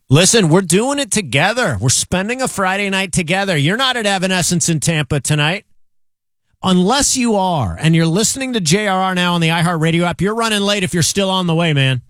Listen, we're doing it together. We're spending a Friday night together. You're not at Evanescence in Tampa tonight. Unless you are, and you're listening to JRR now on the iHeartRadio app, you're running late if you're still on the way, man.